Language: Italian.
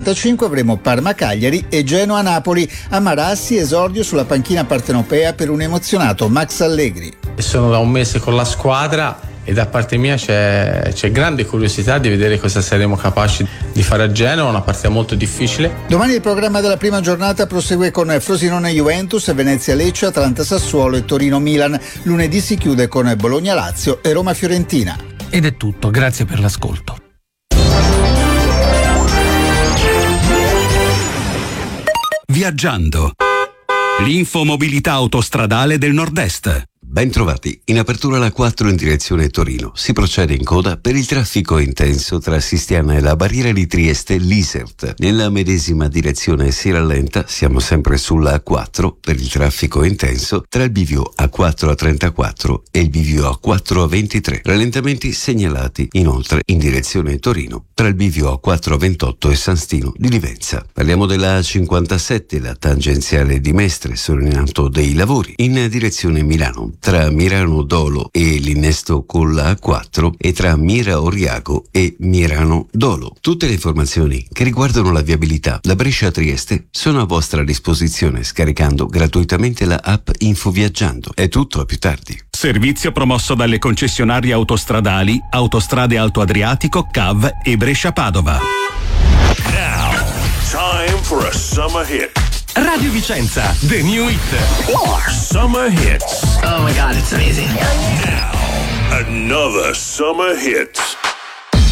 20:45 avremo Parma-Cagliari e Genoa-Napoli. A Marassi esordio sulla panchina partenopea per un emozionato Max Allegri. Sono da un mese con la squadra e da parte mia c'è grande curiosità di vedere cosa saremo capaci di fare a Genova, una partita molto difficile. Domani il programma della prima giornata prosegue con Frosinone-Juventus, Venezia-Lecce, Atalanta-Sassuolo e Torino-Milan. Lunedì si chiude con Bologna-Lazio e Roma-Fiorentina. Ed è tutto, grazie per l'ascolto. Viaggiando. L'infomobilità autostradale del Nord-Est. Ben trovati, in apertura la 4 in direzione Torino. Si procede in coda per il traffico intenso tra Sistiana e la barriera di Trieste Lisert. Nella medesima direzione si rallenta, siamo sempre sulla A4 per il traffico intenso tra il bivio A4 a 34 e il bivio A4 a 23. Rallentamenti segnalati inoltre in direzione Torino tra il bivio A4 a 28 e San Stino di Livenza. Parliamo della A57, la tangenziale di Mestre, sono in atto dei lavori in direzione Milano tra Mirano Dolo e l'innesto con la A4 e tra Mira Oriago e Mirano Dolo. Tutte le informazioni che riguardano la viabilità da Brescia a Trieste sono a vostra disposizione scaricando gratuitamente la app Infoviaggiando. È tutto, a più tardi. Servizio promosso dalle concessionarie autostradali Autostrade Alto Adriatico, CAV e Brescia Padova. Now, time for a summer hit. Radio Vicenza, The New Hit. Summer hits. Oh my God, it's amazing. Now, another summer hit.